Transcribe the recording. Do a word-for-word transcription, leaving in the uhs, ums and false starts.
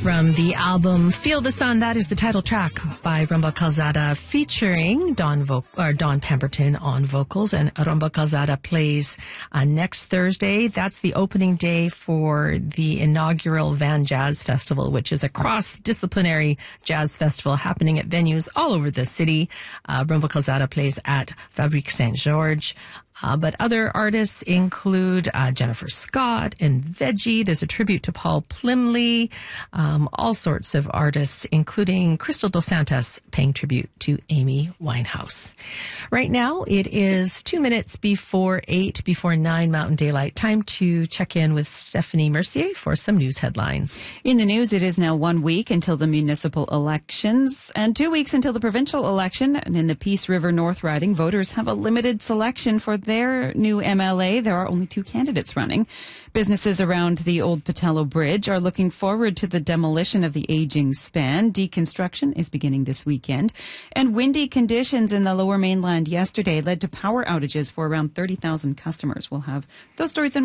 From the album Feel the Sun, that is the title track by Rumba Calzada featuring Don Vo- or Don Pemberton on vocals. And Rumba Calzada plays uh, next Thursday. That's the opening day for the inaugural Van Jazz Festival, which is a cross-disciplinary jazz festival happening at venues all over the city. Uh, Rumba Calzada plays at Fabrique Saint-Georges. Uh, but other artists include uh, Jennifer Scott and Veggie. There's a tribute to Paul Plymley. Um, all sorts of artists, including Crystal Dos Santos, paying tribute to Amy Winehouse. Right now, it is two minutes before eight, before nine Mountain Daylight. Time to check in with Stephanie Mercier for some news headlines. In the news, it is now one week until the municipal elections and two weeks until the provincial election. And in the Peace River North riding, voters have a limited selection for their new M L A. There are only two candidates running. Businesses around the Old Patello Bridge are looking forward to the demolition of the aging span. Deconstruction is beginning this weekend. And windy conditions in the Lower Mainland yesterday led to power outages for around thirty thousand customers. We'll have those stories in